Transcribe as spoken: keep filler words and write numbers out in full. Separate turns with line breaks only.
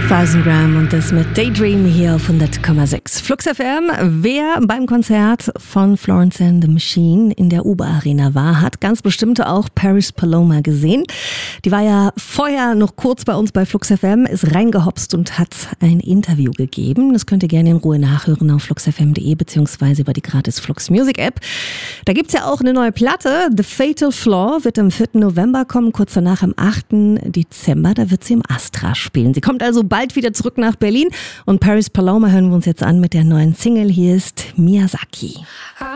tausend Gramm und das mit Daydream hier auf hundert Komma sechs. Flux F M. Wer beim Konzert von Florence and the Machine in der Uber Arena war, hat ganz bestimmt auch Paris Paloma gesehen. Die war ja vorher noch kurz bei uns bei Flux F M, ist reingehopst und hat ein Interview gegeben. Das könnt ihr gerne in Ruhe nachhören auf flux f m punkt de beziehungsweise über die gratis Flux Music App. Da gibt's ja auch eine neue Platte. The Fatal Flaw wird am vierten November kommen, kurz danach am achten Dezember. Da wird sie im Astra spielen. Sie kommt also bald wieder zurück nach Berlin und Paris Paloma hören wir uns jetzt an mit der neuen Single. Hier ist Miyazaki.